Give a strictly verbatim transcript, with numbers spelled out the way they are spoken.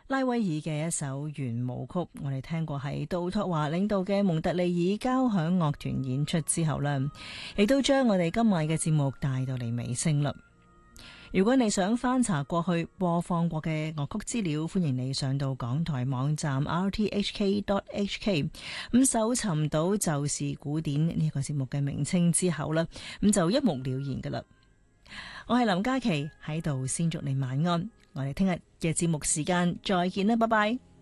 拉威爾嘅一首圓舞曲，我哋聽過喺杜托華領導嘅蒙特利爾交響樂團演出之後呢，亦都將我哋今晚嘅節目帶到嚟尾聲啦。如果你想翻查過去播放過嘅樂曲資料，歡迎你上到港台網站 r t h k dot h k， 咁搜尋到就是古典呢個節目嘅名稱之後呢，咁就一目了然噶啦。我係林嘉琪，喺度先祝你晚安，我哋聽日嘅節目時間再見啦，拜拜。